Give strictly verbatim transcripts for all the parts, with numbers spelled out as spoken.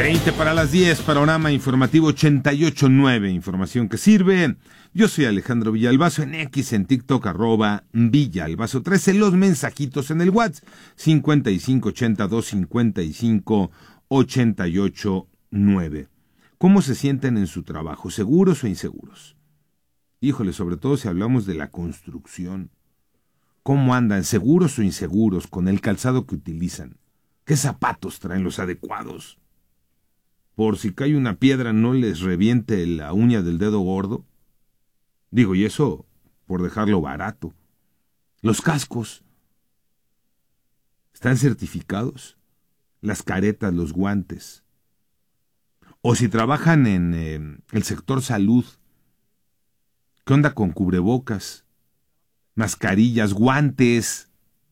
veinte para las diez, panorama informativo ochenta y ocho punto nueve, información que sirve. Yo soy Alejandro Villalbazo, en X, en TikTok, arroba Villalbazo trece, los mensajitos en el WhatsApp, cincuenta y cinco ochenta y dos cincuenta y cinco ochenta y ocho nueve. ¿Cómo se sienten en su trabajo? ¿Seguros o inseguros? Híjole, sobre todo si hablamos de la construcción. ¿Cómo andan? ¿Seguros o inseguros con el calzado que utilizan? ¿Qué zapatos traen los adecuados? Por si cae una piedra no les reviente la uña del dedo gordo. Digo, y eso por dejarlo barato. Los cascos están certificados, las caretas, los guantes. O si trabajan en eh, el sector salud, ¿qué onda con cubrebocas, mascarillas, guantes?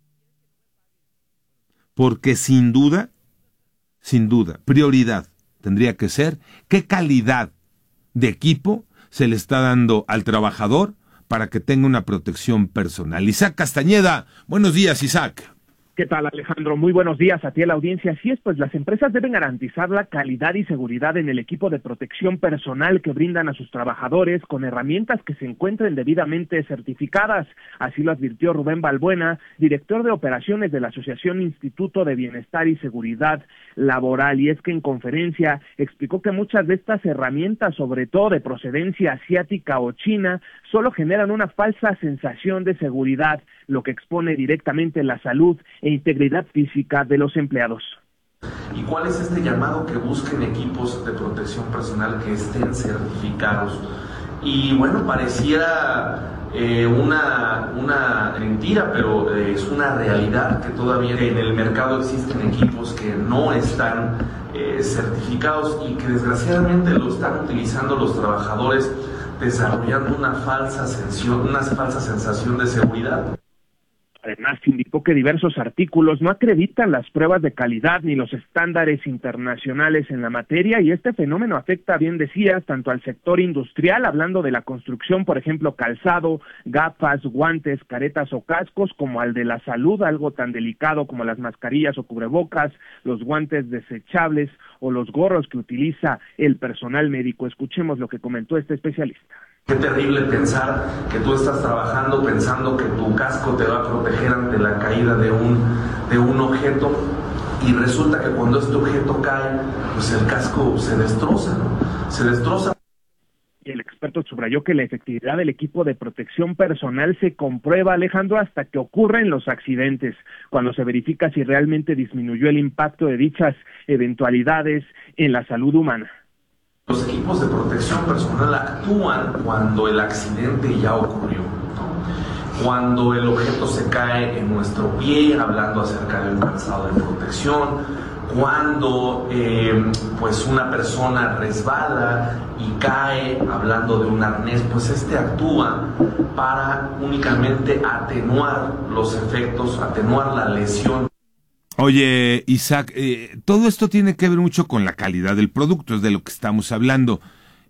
Porque sin duda, sin duda, prioridad tendría que ser qué calidad de equipo se le está dando al trabajador para que tenga una protección personal. Isaac Castañeda, buenos días, Isaac. ¿Qué tal, Alejandro? Muy buenos días a ti, a la audiencia. Así es, pues las empresas deben garantizar la calidad y seguridad en el equipo de protección personal que brindan a sus trabajadores con herramientas que se encuentren debidamente certificadas. Así lo advirtió Rubén Balbuena, director de operaciones de la Asociación Instituto de Bienestar y Seguridad Laboral. Y es que en conferencia explicó que muchas de estas herramientas, sobre todo de procedencia asiática o china, solo generan una falsa sensación de seguridad, lo que expone directamente la salud e integridad física de los empleados. ¿Y cuál es este llamado? Que busquen equipos de protección personal que estén certificados. Y bueno, pareciera eh, una, una mentira, pero eh, es una realidad que todavía en el mercado existen equipos que no están eh, certificados y que desgraciadamente lo están utilizando los trabajadores, desarrollando una falsa sensación, una falsa sensación de seguridad. Además, indicó que diversos artículos no acreditan las pruebas de calidad ni los estándares internacionales en la materia, y este fenómeno afecta, bien decías, tanto al sector industrial, hablando de la construcción, por ejemplo, calzado, gafas, guantes, caretas o cascos, como al de la salud, algo tan delicado como las mascarillas o cubrebocas, los guantes desechables o los gorros que utiliza el personal médico. Escuchemos lo que comentó este especialista. Qué terrible pensar que tú estás trabajando pensando que tu casco te va a proteger ante la caída de un, de un objeto, y resulta que cuando este objeto cae, pues el casco se destroza, ¿no? Se destroza. El experto subrayó que la efectividad del equipo de protección personal se comprueba, Alejandro, hasta que ocurren los accidentes, cuando se verifica si realmente disminuyó el impacto de dichas eventualidades en la salud humana. Los equipos de protección personal actúan cuando el accidente ya ocurrió, ¿no? Cuando el objeto se cae en nuestro pie, hablando acerca del calzado de protección, cuando eh, pues una persona resbala y cae, hablando de un arnés, pues este actúa para únicamente atenuar los efectos, atenuar la lesión. Oye, Isaac, eh, todo esto tiene que ver mucho con la calidad del producto, es de lo que estamos hablando,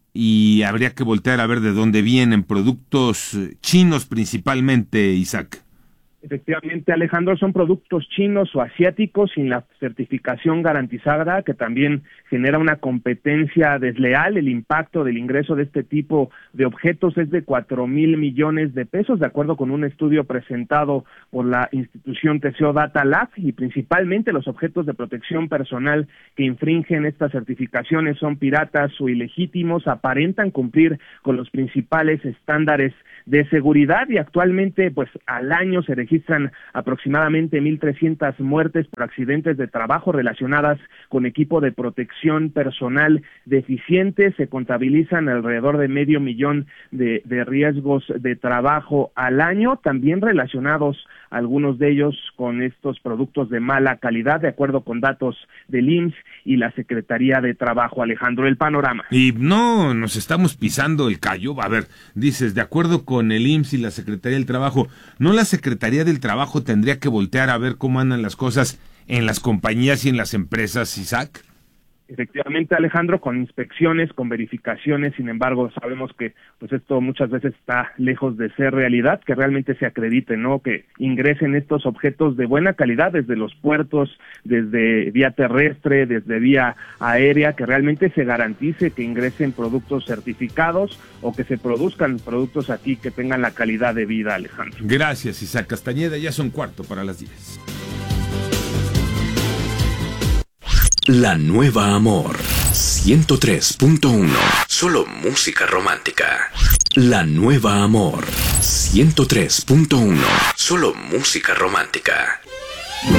y habría que voltear a ver de dónde vienen productos chinos principalmente, Isaac. Efectivamente, Alejandro, son productos chinos o asiáticos sin la certificación garantizada, que también genera una competencia desleal. El impacto del ingreso de este tipo de objetos es de cuatro mil millones de pesos, de acuerdo con un estudio presentado por la institución T C O Data Lab, y principalmente los objetos de protección personal que infringen estas certificaciones son piratas o ilegítimos, aparentan cumplir con los principales estándares de seguridad, y actualmente pues al año se registran aproximadamente mil trescientas muertes por accidentes de trabajo relacionadas con equipo de protección personal deficiente. Se contabilizan alrededor de medio millón de, de riesgos de trabajo al año, también relacionados algunos de ellos con estos productos de mala calidad, de acuerdo con datos del I M S S y la Secretaría de Trabajo. Alejandro, el panorama. Y no, nos estamos pisando el callo. A ver, dices, de acuerdo con el I M S S y la Secretaría del Trabajo, ¿no la Secretaría del Trabajo tendría que voltear a ver cómo andan las cosas en las compañías y en las empresas, Isaac? Efectivamente, Alejandro, con inspecciones, con verificaciones, sin embargo, sabemos que pues esto muchas veces está lejos de ser realidad, que realmente se acredite, ¿no? Que ingresen estos objetos de buena calidad desde los puertos, desde vía terrestre, desde vía aérea, que realmente se garantice que ingresen productos certificados o que se produzcan productos aquí que tengan la calidad de vida, Alejandro. Gracias, Isaac Castañeda, ya son cuarto para las diez. La Nueva Amor ciento tres punto uno. Solo música romántica. La Nueva Amor ciento tres punto uno. Solo música romántica.